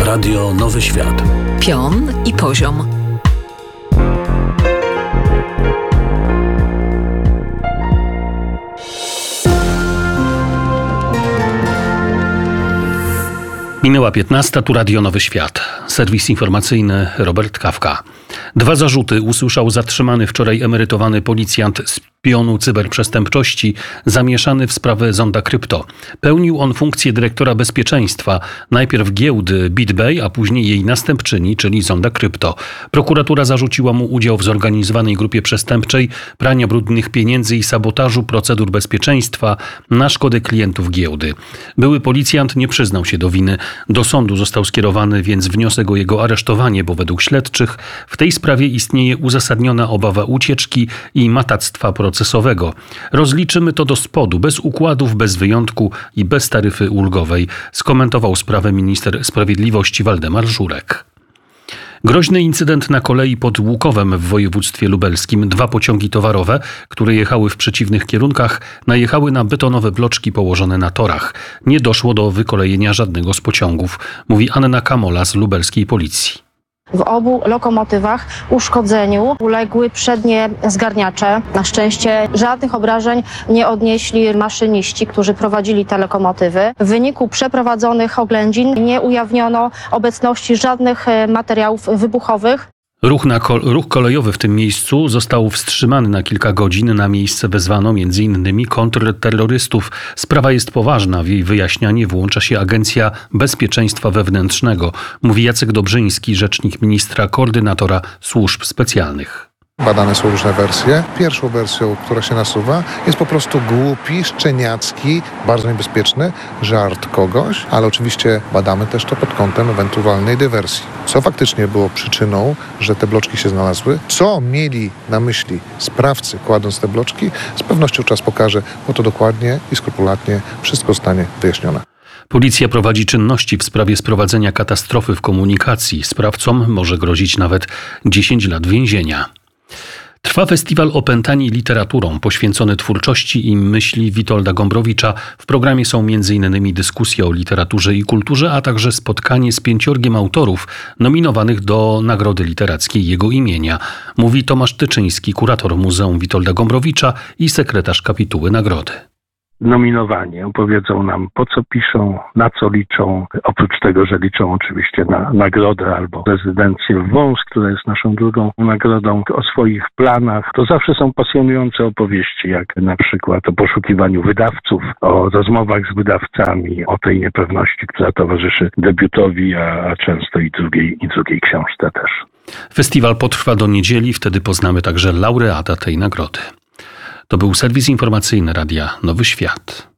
Radio Nowy Świat. Pion i poziom. Minęła 15, tu Radio Nowy Świat. Serwis informacyjny Robert Kawka. 2 zarzuty usłyszał zatrzymany wczoraj emerytowany policjant z pionu cyberprzestępczości zamieszany w sprawę Zonda Krypto. Pełnił on funkcję dyrektora bezpieczeństwa, najpierw giełdy BitBay, a później jej następczyni, czyli Zonda Krypto. Prokuratura zarzuciła mu udział w zorganizowanej grupie przestępczej, prania brudnych pieniędzy i sabotażu procedur bezpieczeństwa na szkodę klientów giełdy. Były policjant nie przyznał się do winy. Do sądu został skierowany więc wniosek o jego aresztowanie, bo według śledczych w tej sprawie istnieje uzasadniona obawa ucieczki i matactwa procesowego. Rozliczymy to do spodu, bez układów, bez wyjątku i bez taryfy ulgowej, skomentował sprawę minister sprawiedliwości Waldemar Żurek. Groźny incydent na kolei pod Łukowem w województwie lubelskim. 2 pociągi towarowe, które jechały w przeciwnych kierunkach, najechały na betonowe bloczki położone na torach. Nie doszło do wykolejenia żadnego z pociągów, mówi Anna Kamola z lubelskiej policji. W obu lokomotywach uszkodzeniu uległy przednie zgarniacze. Na szczęście żadnych obrażeń nie odnieśli maszyniści, którzy prowadzili te lokomotywy. W wyniku przeprowadzonych oględzin nie ujawniono obecności żadnych materiałów wybuchowych. Ruch kolejowy w tym miejscu został wstrzymany na kilka godzin. Na miejsce wezwano m.in. kontrterrorystów. Sprawa jest poważna. W jej wyjaśnianie włącza się Agencja Bezpieczeństwa Wewnętrznego, mówi Jacek Dobrzyński, rzecznik ministra, koordynatora służb specjalnych. Badane są różne wersje. Pierwszą wersją, która się nasuwa, jest po prostu głupi, szczeniacki, bardzo niebezpieczny żart kogoś, ale oczywiście badamy też to pod kątem ewentualnej dywersji. Co faktycznie było przyczyną, że te bloczki się znalazły? Co mieli na myśli sprawcy, kładąc te bloczki? Z pewnością czas pokaże, bo to dokładnie i skrupulatnie wszystko zostanie wyjaśnione. Policja prowadzi czynności w sprawie sprowadzenia katastrofy w komunikacji. Sprawcom może grozić nawet 10 lat więzienia. Trwa festiwal opętani literaturą poświęcony twórczości i myśli Witolda Gombrowicza. W programie są m.in. dyskusje o literaturze i kulturze, a także spotkanie z 5 autorów nominowanych do Nagrody Literackiej jego imienia. Mówi Tomasz Tyczyński, kurator Muzeum Witolda Gombrowicza i sekretarz kapituły nagrody. Nominowani opowiedzą nam, po co piszą, na co liczą. Oprócz tego, że liczą oczywiście na nagrodę albo rezydencję w Wąs, która jest naszą drugą nagrodą, o swoich planach. To zawsze są pasjonujące opowieści, jak na przykład o poszukiwaniu wydawców, o rozmowach z wydawcami, o tej niepewności, która towarzyszy debiutowi, a często i drugiej książce też. Festiwal potrwa do niedzieli, wtedy poznamy także laureata tej nagrody. To był serwis informacyjny Radia Nowy Świat.